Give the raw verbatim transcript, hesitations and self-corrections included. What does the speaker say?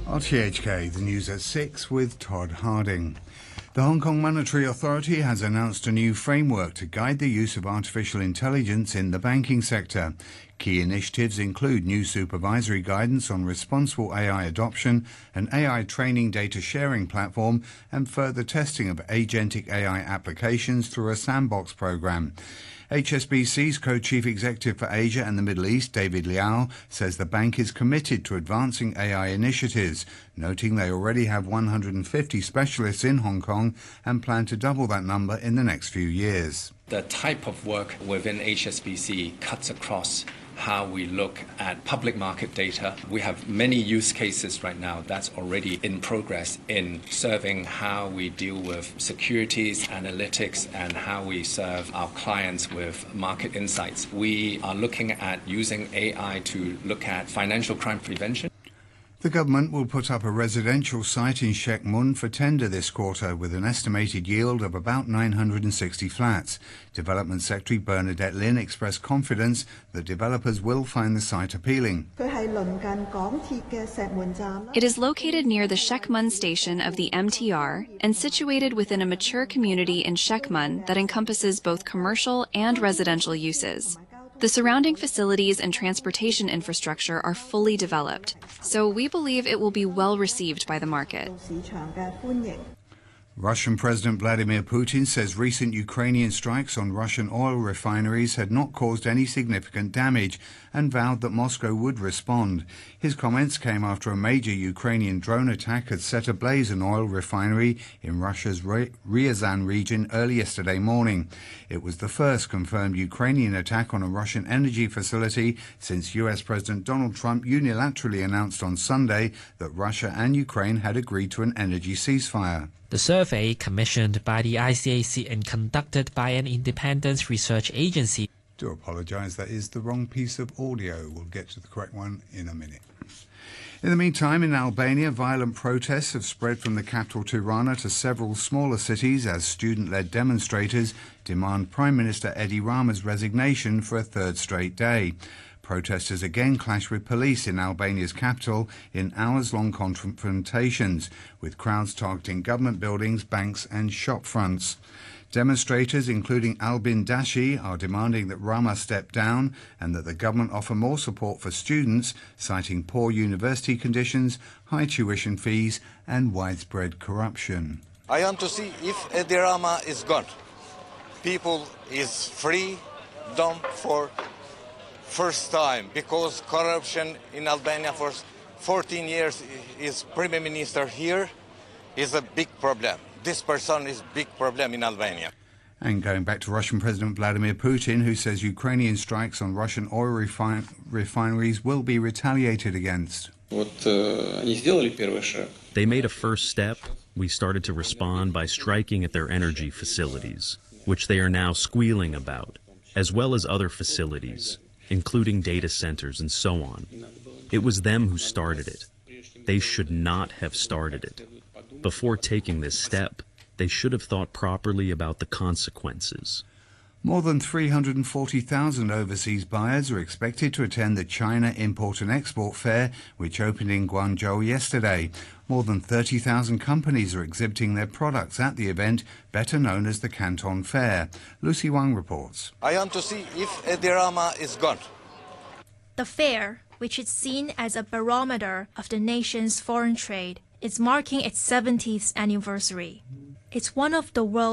R T H K, the news at six with Todd Harding. The Hong Kong Monetary Authority has announced a new framework to guide the use of artificial intelligence in the banking sector. Key initiatives include new supervisory guidance on responsible A I adoption, an A I training data sharing platform, and further testing of agentic A I applications through a sandbox program. H S B C's co-chief executive for Asia and the Middle East, David Liao, says the bank is committed to advancing A I initiatives, noting they already have one hundred fifty specialists in Hong Kong and plan to double that number in the next few years. The type of work within H S B C cuts across how we look at public market data. We have many use cases right now that's already in progress in serving how we deal with securities, analytics, and how we serve our clients with market insights. We are looking at using A I to look at financial crime prevention. The government will put up a residential site in Shek Mun for tender this quarter with an estimated yield of about nine hundred sixty flats. Development Secretary Bernadette Lin expressed confidence that developers will find the site appealing. It is located near the Shek Mun station of the M T R and situated within a mature community in Shek Mun that encompasses both commercial and residential uses. The surrounding facilities and transportation infrastructure are fully developed, so we believe it will be well received by the market. Russian President Vladimir Putin says recent Ukrainian strikes on Russian oil refineries had not caused any significant damage and vowed that Moscow would respond. His comments came after a major Ukrainian drone attack had set ablaze an oil refinery in Russia's Ryazan region early yesterday morning. It was the first confirmed Ukrainian attack on a Russian energy facility since U S President Donald Trump unilaterally announced on Sunday that Russia and Ukraine had agreed to an energy ceasefire. The survey, commissioned by the I C A C and conducted by an independent research agency. Do apologise, that is the wrong piece of audio. We'll get to the correct one in a minute. In the meantime, in Albania, violent protests have spread from the capital Tirana to several smaller cities as student-led demonstrators demand Prime Minister Edi Rama's resignation for a third straight day. Protesters again clashed with police in Albania's capital in hours-long confrontations, with crowds targeting government buildings, banks and shop fronts. Demonstrators, including Albin Dashi, are demanding that Rama step down and that the government offer more support for students, citing poor university conditions, high tuition fees and widespread corruption. I want to see if Edi Rama is gone. People is free, dumb for first time, because corruption in Albania for fourteen years is Prime Minister here is a big problem. This person is a big problem in Albania. And going back to Russian President Vladimir Putin, who says Ukrainian strikes on Russian oil refin refineries will be retaliated against. They made a first step. We started to respond by striking at their energy facilities, which they are now squealing about, as well as other facilities, including data centers and so on. It was them who started it. They should not have started it. Before taking this step, they should have thought properly about the consequences. More than three hundred forty thousand overseas buyers are expected to attend the China Import and Export Fair, which opened in Guangzhou yesterday. More than thirty thousand companies are exhibiting their products at the event, better known as the Canton Fair. Lucy Wang reports. I want to see if Edi Rama is gone. The fair, which is seen as a barometer of the nation's foreign trade, is marking its seventieth anniversary. It's one of the world's